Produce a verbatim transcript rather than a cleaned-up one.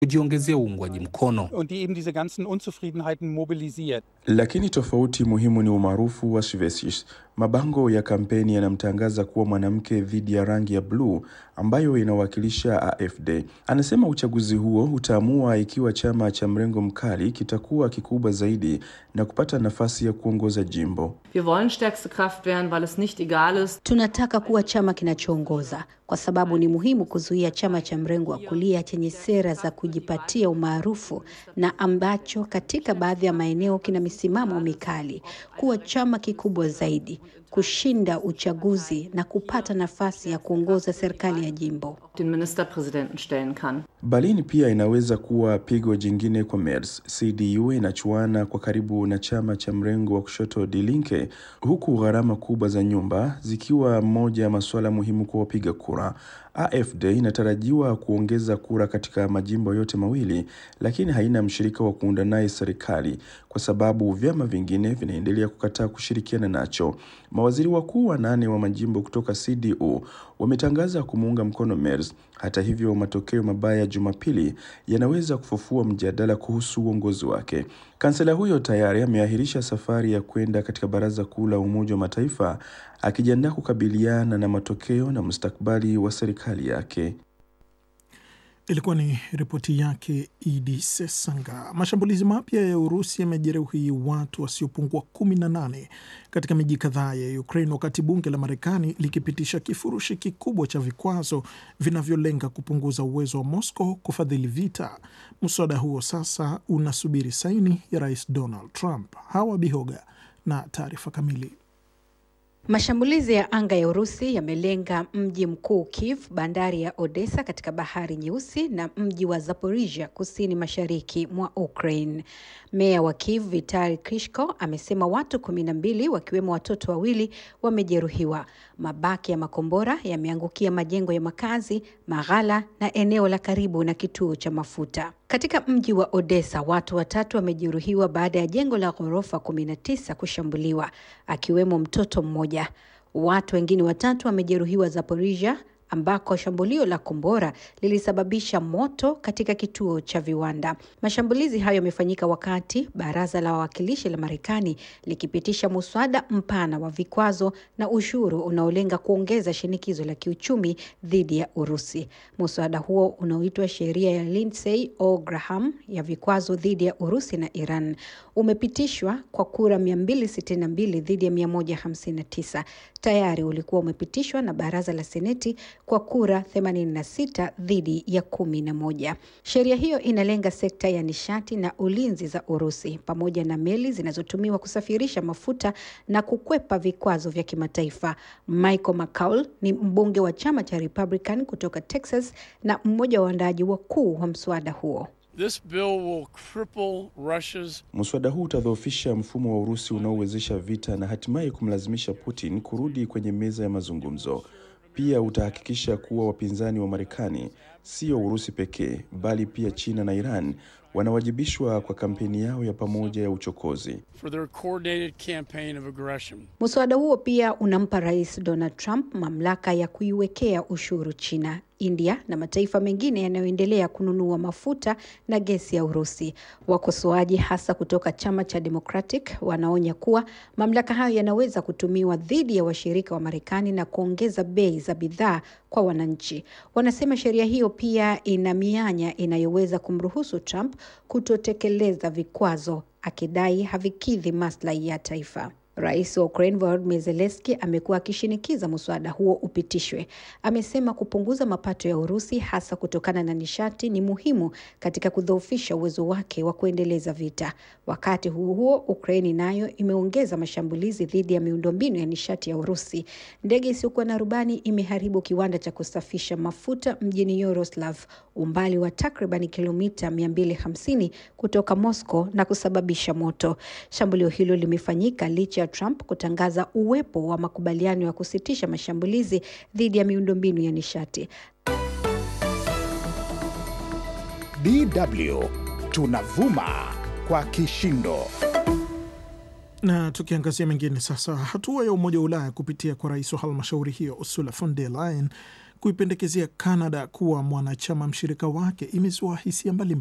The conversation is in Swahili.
kujiongezea uungwaji mkono. Und die eben diese ganzen Unzufriedenheiten mobilisiert. Lakini tofauti muhimu ni umaarufu wa Šević. Mabango ya kampeni yanamtangaza kuwa mwanamke dhidi ya rangi ya bluu ambayo inawakilisha A F D. Anasema uchaguzi huo utaamua ikiwa chama cha mrengo mkali kitakuwa kikubwa zaidi na kupata nafasi ya kuongoza jimbo. Wir wollen stärkste Kraft werden, weil es nicht egal ist. Tunataka kuwa chama kinachoongoza kwa sababu ni muhimu kuzuia chama cha mrengo wa kulia chenye sera za kujipatia umaarufu na ambacho katika baadhi ya maeneo kina misimamo mikali, kuwa chama kikubwa zaidi, kushinda uchaguzi na kupata nafasi ya kuongoza serikali ya jimbo. Den Ministerpräsidenten stellen kann. Berlin pia inaweza kuwa pigo jingine kwa Merz. C D U inachuana kwa karibu na chama cha mrengo wa kushoto Die Linke, huku gharama kubwa za nyumba zikiwa moja ya masuala muhimu kwa wapiga kura. A F D inatarajiwa kuongeza kura katika majimbo yote mawili, lakini haina mshirika wa kuunda naye serikali kwa sababu vyama vingine vinaendelea kukataa kushirikiana nacho. Mawaziri wakuu wanane wa majimbo kutoka C D U wametangaza kumuunga mkono Merz. Hata hivyo, matokeo mabaya Jumapili yanaweza kufufua mjadala kuhusu uongozi wake. Kansela huyo tayari ameahirisha safari ya kwenda katika Baraza Kuu la Umoja wa Mataifa, akijiandaa kukabiliana na matokeo na mustakabali wa serikali yake. Ilikuwa ni ripoti yake Idi Sesanga. Mashambulizi mapya ya Urusi yamejeruhi watu wasiopungua kumi na nane katika miji kadhaa ya Ukraine, wakati bunge la Marekani likipitisha kifurushi kikubwa cha vikwazo vinavyolenga kupunguza uwezo wa Moscow kufadhili vita. Mswada huo sasa unasubiri saini ya Rais Donald Trump. Hawa Bihoga na taarifa kamili. Mashambulizi ya anga ya Urusi yamelenga mji mkuu Kiev, bandari ya Odessa katika Bahari Nyeusi na mji wa Zaporizhia kusini mashariki mwa Ukraine. Meya wa Kiev Vitali Klitschko amesema watu kumi na mbili wakiwemo watoto wawili wamejeruhiwa. Mabaki ya makombora yameangukia majengo ya makazi, maghala na eneo la karibu na kituo cha mafuta. Katika mji wa Odessa, watu watatu wamejeruhiwa baada ya jengo la ghorofa kumi na tisa kushambuliwa, akiwemo mtoto mmoja. Watu wengine watatu wamejeruhiwa Zaporizhia, ambako shambulio la kombora lilisababisha moto katika kituo cha viwanda. Mashambulizi hayo yamefanyika wakati Baraza la Wawakilishi la Marekani likipitisha muswada mpana wa vikwazo na ushuru unaolenga kuongeza shinikizo la kiuchumi dhidi ya Urusi. Muswada huo unaoitwa sheria ya Lindsey o Graham ya vikwazo dhidi ya Urusi na Iran umepitishwa kwa kura mia mbili sitini na mbili dhidi ya mia moja hamsini na tisa. Tayari ulikuwa umepitishwa na Baraza la Seneti kwa kura themanini na sita dhidi ya kumi na moja. Sheria hiyo inalenga sekta ya nishati na ulinzi za Urusi pamoja na meli zinazotumiwa kusafirisha mafuta na kukwepa vikwazo vya kimataifa. Michael McCaul ni mbunge wa chama cha Republican kutoka Texas na mmoja wa waandaaji wakuu wa mswada huo. This bill will cripple Russia's... Muswada huu utadhoofisha mfumo wa Urusi unaowezesha vita na hatimaye kumlazimisha Putin kurudi kwenye meza ya mazungumzo. Pia utahakikisha kuwa wapinzani wa Marekani, sio Urusi pekee, bali pia China na Iran, wanawajibishwa kwa kampeni yao ya pamoja ya uchokozi. For their coordinated campaign of aggression. Muswada huo pia unampa Rais Donald Trump mamlaka ya kuiwekea ushuru China, India na mataifa mengine yanayoendelea kununua mafuta na gesi ya Urusi. Wakosoaji hasa kutoka chama cha Democratic wanaonya kuwa mamlaka hayo yanaweza kutumiwa dhidi ya washirika wa Marekani na kuongeza bei za bidhaa kwa wananchi. Wanasema sheria hiyo pia ina mianya inayoweza kumruhusu Trump kutotekeleza vikwazo, akidai havikidhi maslahi ya taifa. Rais wa Ukraine Volodymyr Zelensky amekuwa akishinikiza muswada huo upitishwe. Amesema kupunguza mapato ya Urusi hasa kutokana na nishati ni muhimu katika kudhoofisha uwezo wake wa kuendeleza vita. Wakati huo huo, Ukraine nayo imeongeza mashambulizi dhidi ya miundombinu ya nishati ya Urusi. Ndege isiyokuwa na rubani imeharibu kiwanda cha kusafisha mafuta mjini Yoroslav, umbali wa takriban kilomita mia mbili hamsini kutoka Moscow, na kusababisha moto. Shambulio hilo limefanyika licha ya Trump kutangaza uwepo wa makubaliano ya kusitisha mashambulizi dhidi ya miundombinu ya nishati. D W tunavuma kwa kishindo. Na tukiangazia mengine sasa, hatua ya Umoja wa Ulaya kupitia kwa rais wa halmashauri hiyo Ursula von der Leyen kuipendekezea Canada kuwa mwanachama mshirika wake imezua hisia mbalimbali.